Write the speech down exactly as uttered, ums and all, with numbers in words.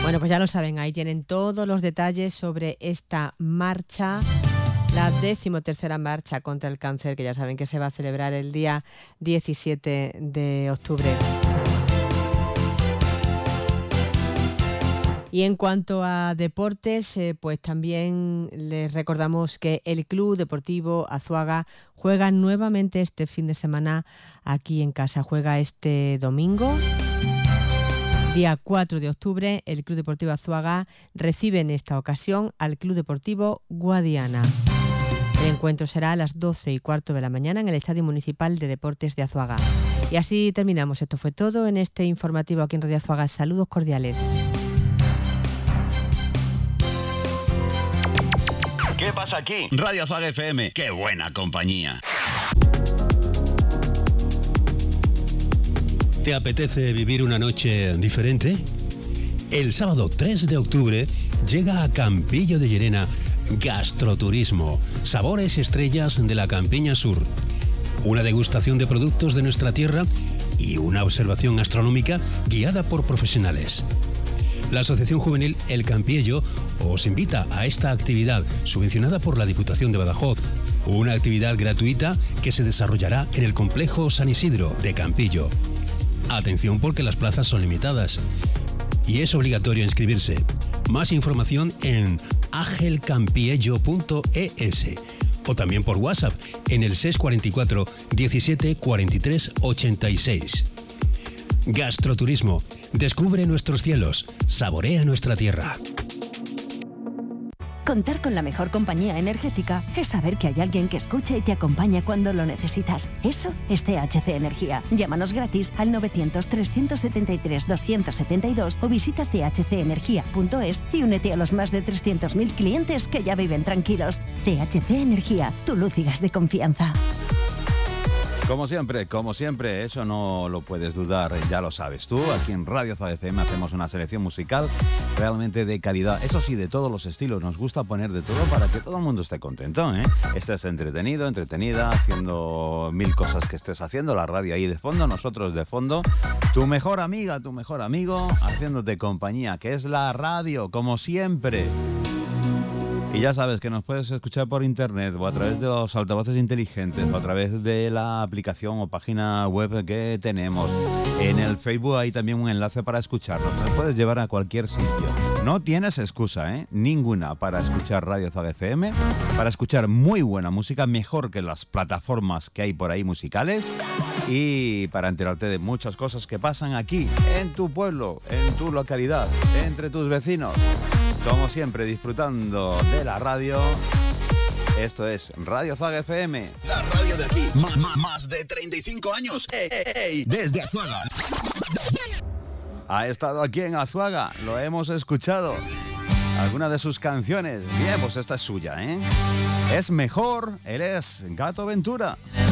Bueno, pues ya lo saben, ahí tienen todos los detalles sobre esta marcha, la decimotercera marcha contra el cáncer, que ya saben que se va a celebrar el día diecisiete de octubre. Y en cuanto a deportes, eh, pues también les recordamos que el Club Deportivo Azuaga juega nuevamente este fin de semana aquí en casa. Juega este domingo, día cuatro de octubre. El Club Deportivo Azuaga recibe en esta ocasión al Club Deportivo Guadiana. El encuentro será a las doce y cuarto de la mañana en el Estadio Municipal de Deportes de Azuaga. Y así terminamos. Esto fue todo en este informativo aquí en Radio Azuaga. Saludos cordiales. ¿Qué pasa aquí? Radio Azuaga F M. ¡Qué buena compañía! ¿Te apetece vivir una noche diferente? El sábado tres de octubre llega a Campillo de Llerena Gastroturismo, sabores estrellas de la Campiña Sur. Una degustación de productos de nuestra tierra y una observación gastronómica guiada por profesionales. La Asociación Juvenil El Campiello os invita a esta actividad subvencionada por la Diputación de Badajoz. Una actividad gratuita que se desarrollará en el complejo San Isidro de Campillo. Atención porque las plazas son limitadas y es obligatorio inscribirse. Más información en agelcampiello punto es o también por WhatsApp en el seis cuatro cuatro, diecisiete, cuarenta y tres, ochenta y seis. Gastroturismo. Descubre nuestros cielos. Saborea nuestra tierra. Contar con la mejor compañía energética es saber que hay alguien que escucha y te acompaña cuando lo necesitas. Eso es T H C Energía. Llámanos gratis al novecientos, trescientos setenta y tres, doscientos setenta y dos o visita c h c energía punto es y únete a los más de trescientos mil clientes que ya viven tranquilos. T H C Energía, tu luz y gas de confianza. Como siempre, como siempre, eso no lo puedes dudar, ya lo sabes tú. Aquí en Radio Azuaga F M hacemos una selección musical realmente de calidad. Eso sí, de todos los estilos, nos gusta poner de todo para que todo el mundo esté contento, ¿eh? Estés entretenido, entretenida, haciendo mil cosas que estés haciendo, la radio ahí de fondo, nosotros de fondo. Tu mejor amiga, tu mejor amigo, haciéndote compañía, que es la radio, como siempre. Y ya sabes que nos puedes escuchar por internet o a través de los altavoces inteligentes o a través de la aplicación o página web que tenemos. En el Facebook hay también un enlace para escucharnos. Nos puedes llevar a cualquier sitio. No tienes excusa, ¿eh? Ninguna para escuchar Radio Azuaga F M, para escuchar muy buena música, mejor que las plataformas que hay por ahí musicales, y para enterarte de muchas cosas que pasan aquí, en tu pueblo, en tu localidad, entre tus vecinos. Como siempre, disfrutando de la radio. Esto es Radio Azuaga F M. La radio de aquí. Más, más, más de treinta y cinco años. ¡Ey, ey, ey! Desde Azuaga. Ha estado aquí en Azuaga. Lo hemos escuchado. Alguna de sus canciones. Bien, pues esta es suya, ¿eh? Es mejor. Él es Gato Ventura.